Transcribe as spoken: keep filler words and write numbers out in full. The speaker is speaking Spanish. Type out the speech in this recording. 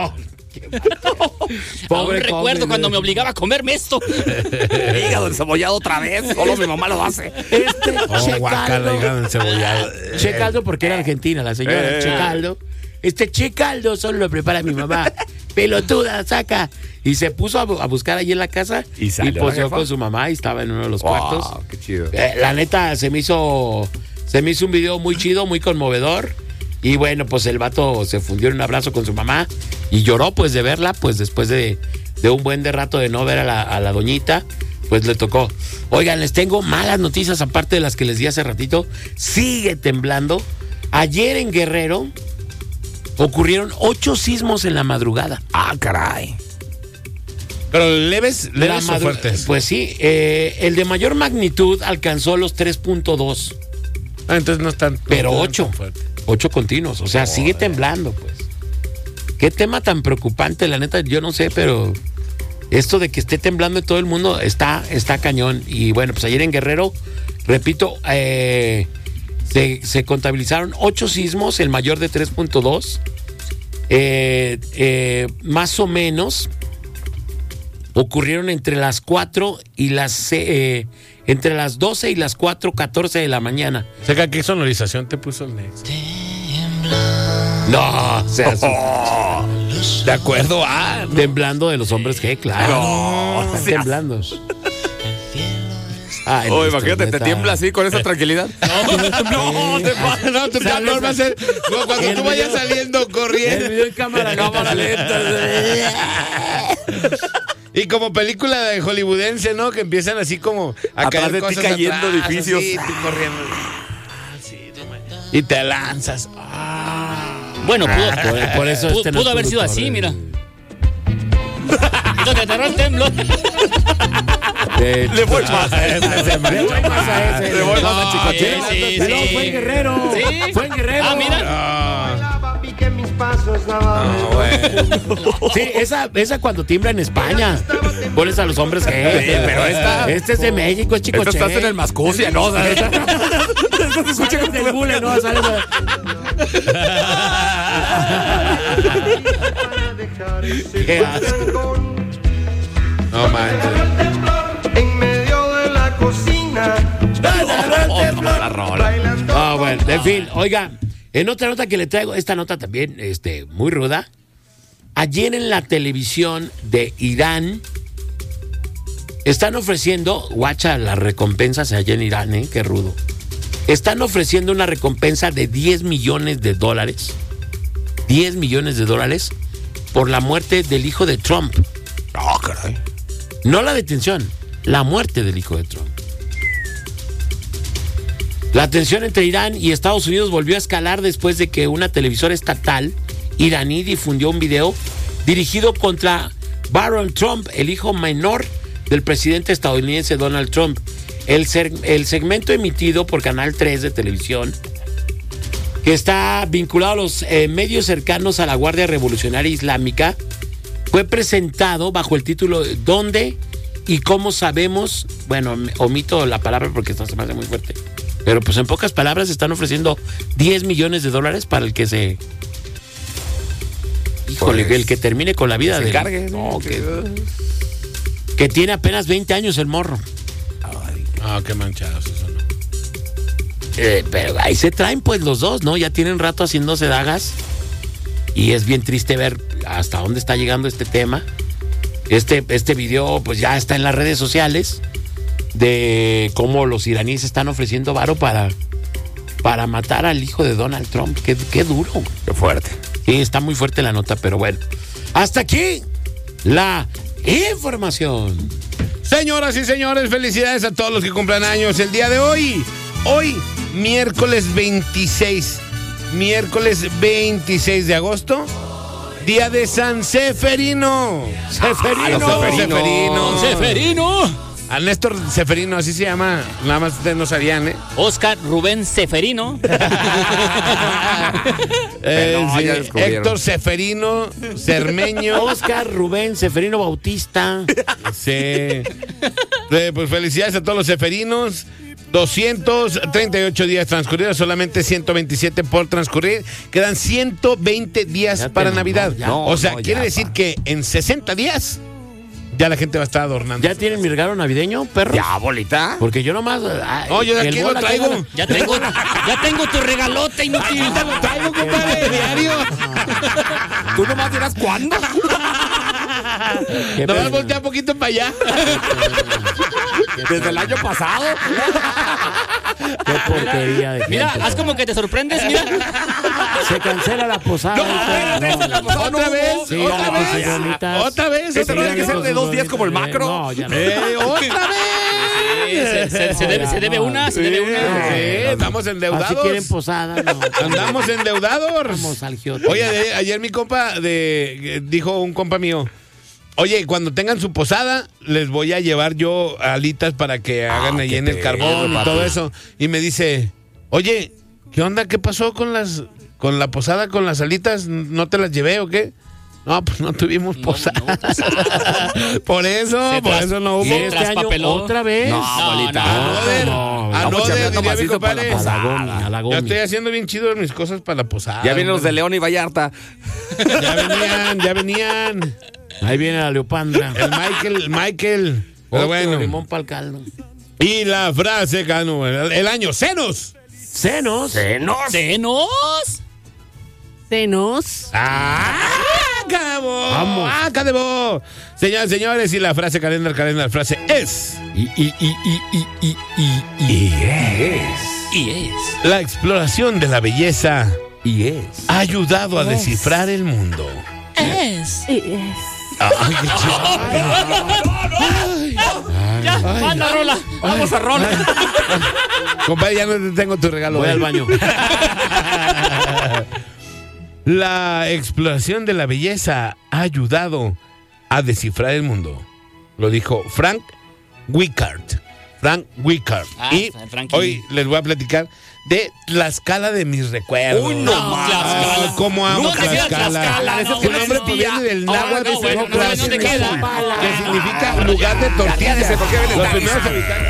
Pobre Aún recuerdo cuando me obligaba a comerme esto. Hígado encebollado otra vez. Solo mi mamá lo hace. Este Oh, Che guácala, Caldo. hígado encebollado. Che Caldo porque era argentina la señora. Eh. Che Caldo. Este Che Caldo solo lo prepara mi mamá. Pelotuda, saca. Y se puso a, bu- a buscar allí en la casa. Y salió la poseó jefa. con su mamá y estaba en uno de los cuartos. Wow, qué chido. Eh, la neta, se me hizo. Se me hizo un video muy chido, muy conmovedor. Y bueno, pues el vato se fundió en un abrazo con su mamá y lloró pues de verla, pues después de, de un buen de rato de no ver a la, a la doñita, pues le tocó. Oigan, les tengo malas noticias aparte de las que les di hace ratito. Sigue temblando. Ayer en Guerrero ocurrieron ocho sismos en la madrugada. Ah, caray. Pero leves, La leves o madru- fuertes. Pues sí, eh, el de mayor magnitud alcanzó los tres punto dos. Ah, entonces no están. Pero no están ocho. tan fuertes. Ocho continuos. O sea, Joder. sigue temblando, pues. Qué tema tan preocupante, la neta, yo no sé, pero esto de que esté temblando en todo el mundo está, está cañón. Y bueno, pues ayer en Guerrero, repito, eh, se, se contabilizaron ocho sismos, el mayor de tres punto dos. Eh, eh, más o menos ocurrieron entre las cuatro y las eh, entre las doce y las cuatro catorce de la mañana. Seca, ¿qué sonorización te puso el Nex? No, o sea, De acuerdo, ah. temblando de los hombres G, claro. No, Están seas- temblando. Ay, Oh, Néstor, imagínate, te neta. tiembla así con esa tranquilidad. No, te pasa, no, tu temblor va a ser no, cuando El tú vayas video- saliendo El corriendo. video en cámara, cámara lenta. Y como película de hollywoodense, ¿no? Que empiezan así como a Atrás caer de ti cosas cayendo atrás, edificios. así, tú corriendo. Ah, sí, no me- y te lanzas. Ah. Bueno, pudo, Por, por eso pudo, este no pudo es haber sido productor, así, eh. mira. Donde agarró el temblor. De hecho. Le voy más a ese. Le voy más a ese. Le voy más a Sí, Chicoche. sí, Pero sí. fue en Guerrero. Sí. Fue en Guerrero. Ah, mira. Ah. Pique mis pasos, nada. No, bueno. Sí, esa, esa cuando timbra en España. Pones a los hombres que. Sí, pero esta- Este es de México, es Chicoche. Esta estás en el Mascucia, ¿no? O sea, esta- esta se escucha como del Gule, ¿no? Sale la- Qué asco. No manches. En medio de la cocina, la rola. Ah, bueno, en fin, oiga, en otra nota que le traigo, esta nota también, este, muy ruda. Ayer en la televisión de Irán están ofreciendo, guacha, las recompensas allá en Irán, ¿eh? Qué rudo. Están ofreciendo una recompensa de diez millones de dólares. diez millones de dólares por la muerte del hijo de Trump. No, caray. No la detención, la muerte del hijo de Trump. La tensión entre Irán y Estados Unidos volvió a escalar después de que una televisora estatal iraní difundió un video dirigido contra Barron Trump, el hijo menor del presidente estadounidense Donald Trump. El, ser- el segmento emitido por Canal tres de televisión, que está vinculado a los eh, medios cercanos a la Guardia Revolucionaria Islámica, fue presentado bajo el título ¿Dónde y cómo sabemos? Bueno, me- omito la palabra porque esto se me hace muy fuerte. Pero pues en pocas palabras están ofreciendo diez millones de dólares para el que se... Híjole, Pues, el que termine con la vida se de... encargue. No, que, que tiene apenas veinte años el morro. Ah, qué manchados eso, ¿no? Eh, pero ahí se traen pues los dos, ¿no? Ya tienen rato haciéndose dagas. Y es bien triste ver hasta dónde está llegando este tema. Este, este video pues ya está en las redes sociales de cómo los iraníes están ofreciendo varo para, para matar al hijo de Donald Trump. Qué, qué duro. Qué fuerte. Sí, está muy fuerte la nota, pero bueno. Hasta aquí la información. Señoras y señores, felicidades a todos los que cumplan años el día de hoy. Hoy, miércoles veintiséis. Miércoles veintiséis de agosto. Día de San Seferino. Seferino. los Seferino. Don Seferino. A Néstor Seferino, así se llama. Nada más ustedes no sabían, ¿eh? Oscar Rubén Seferino. Eh, no, sí, ya descubrieron. Héctor Seferino, Cermeño. Oscar Rubén Seferino Bautista. Sí. Eh, pues felicidades a todos los Seferinos. doscientos treinta y ocho días transcurridos, solamente ciento veintisiete por transcurrir. Quedan ciento veinte días Ya para te Navidad. mamó, ya. No, o sea, no, ya, quiere decir pa. que en sesenta días ya la gente va a estar adornando. ¿Ya tienen mi regalo navideño, perro? Ya, bolita. Porque yo nomás... ay, No, yo de el aquí lo bola que traigo. gana- Ya tengo, ya tengo tu regalote inútil. Ahorita lo traigo, compadre, diario. ¿Tú nomás dirás cuándo? ¿Qué Nomás pedo? voltea un poquito para allá. Desde el año pasado. Qué porquería de Mira, gente. haz como que te sorprendes, mira. Se cancela la posada. No, ahorita. espérate, la posada no ¿Otra hubo. vez? Sí, ¿Otra ya, vez? pues, bonitas. ¿Otra vez? Este ¿Otra tiene vez? que ser de dos días como el macro. No, ya no. ¡Eh, otra vez! Se, se- se debe, se debe una, se debe una. Sí, estamos endeudados. Así quieren posada, no. Andamos endeudados. Vamos al Giotto. Oye, de- ayer mi compa de, dijo un compa mío, oye, cuando tengan su posada, les voy a llevar yo alitas para que hagan ahí qué en el perro, carbón y papi. todo eso. Y me dice, oye, ¿qué onda? ¿Qué pasó con las con la posada, con las alitas? ¿No te las llevé o qué? No, pues no tuvimos posada. por eso, Se por tras- eso no hubo. ¿Y se este año traspapeló. otra vez? No, No, bolita. no. Another, no, another, vamos chambeando diría mi masito para la compadre. A la posada. gomi, a la Yo gomi. estoy haciendo bien chido mis cosas para la posada. Ya vienen los de hombre. León y Vallarta. Ya venían, ya venían. Ahí viene la Leopandra. El Michael, el Michael. Pero Otro bueno. limón para el caldo. Y la frase, Cano, el, el año, senos. Senos. ¿Senos? ¿Senos? Senos. ¡Ah! ¡Acabó! Vamos. ¡Acabó! Señoras, señores, y la frase calendar, calendar, frase es. Y, y, y, y, y, y, y, Y es. Y es. La exploración de la belleza Y es. ha ayudado a descifrar el mundo. Es. Ay, qué chido. Ya, manda rola. Vamos a rola. Compadre, ya no te tengo tu regalo. voy eh. al baño. La exploración de la belleza ha ayudado a descifrar el mundo. Lo dijo Frank Wickard. Frank Wickard. Ah, y Frankie. hoy les voy a platicar de Tlaxcala de mis recuerdos. Uy, no No, más. Tlaxcala. ¿Cómo amo Nunca he ido a Tlaxcala? Tlaxcala, no, Su bueno, nombre no. proviene del Ah, náhuatl no, bueno, no sé dónde queda. que significa lugar de tortillas. Cállese, ¿por qué viene Los tan- primeros habitantes